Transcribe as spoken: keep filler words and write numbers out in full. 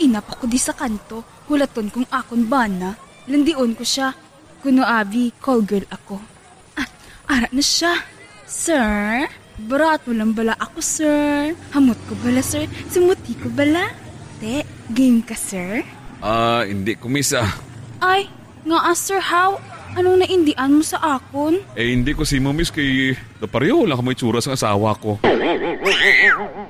inap ako di sa kanto. Hulaton kung akon bana. Landion ko siya. Kuno abi, call girl ako. Ah, ara na siya. Sir, barat mo lang bala ako, sir. Hamot ko bala, sir. Sumuti ko bala. Te, game ka, sir? Ah, uh, hindi ko miss ah. Ay, nga ah, sir, how? Anong naindian mo sa akon? Eh, hindi ko si mo miss kay napareho lang ka may tsura sa asawa ko.